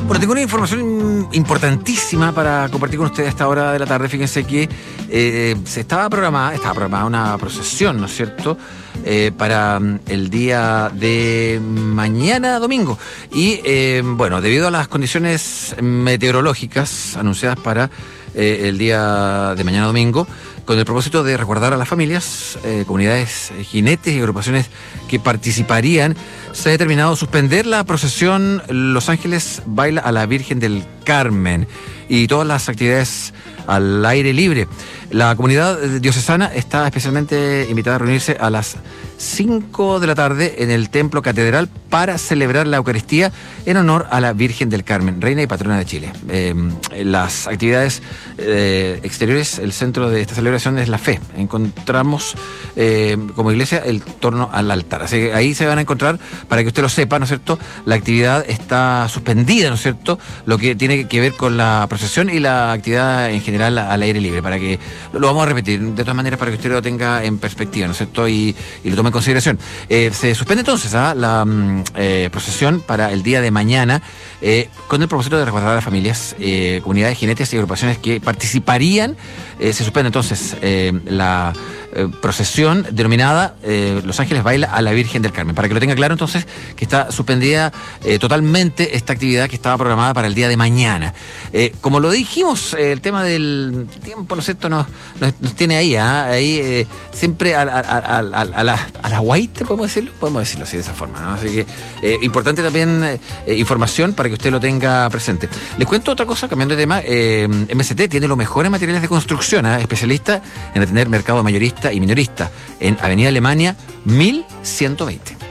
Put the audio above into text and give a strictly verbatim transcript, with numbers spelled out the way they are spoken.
Bueno, tengo una información importantísima para compartir con ustedes a esta hora de la tarde. Fíjense que eh, se estaba programada, estaba programada una procesión, ¿no es cierto?, eh, para el día de mañana domingo. Y eh, bueno, debido a las condiciones meteorológicas anunciadas para eh, el día de mañana domingo, con el propósito de resguardar a las familias, eh, comunidades, eh, jinetes y agrupaciones que participarían, se ha determinado suspender la procesión Los Ángeles Baila a la Virgen del Carmen y todas las actividades al aire libre. La comunidad diocesana está especialmente invitada a reunirse a las cinco de la tarde en el Templo Catedral para celebrar la Eucaristía en honor a la Virgen del Carmen, reina y patrona de Chile. Eh, las actividades eh, exteriores, el centro de esta celebración es la fe. Encontramos eh, como iglesia el torno al altar. Así que ahí se van a encontrar, para que usted lo sepa, ¿no es cierto? La actividad está suspendida, ¿no es cierto? Lo que tiene que ver con la procesión y la actividad en general al aire libre, para que lo vamos a repetir de todas maneras para que usted lo tenga en perspectiva, ¿no es cierto? Y, y lo tome en consideración. Eh, se suspende entonces ¿ah? la eh, procesión para el día de mañana eh, con el propósito de resguardar a las familias, eh, comunidades, jinetes y agrupaciones que participarían. Eh, se suspende entonces eh, la eh, procesión denominada eh, Los Ángeles Baila a la Virgen del Carmen. Para que lo tenga claro entonces que está suspendida eh, totalmente esta actividad que estaba programada para el día de mañana. Eh, como lo dijimos, eh, el tema del tiempo, ¿no es cierto?, nos, nos, nos tiene ahí, ¿eh? ahí eh, siempre a, a, a, a, a la, a la guaita, ¿podemos decirlo? Podemos decirlo así, de esa forma, ¿no? Así que eh, importante también eh, información para que usted lo tenga presente. Les cuento otra cosa, cambiando de tema. eh, M S T tiene los mejores materiales de construcción, ¿eh? especialista en atender mercado mayorista y minorista en Avenida Alemania mil ciento veinte.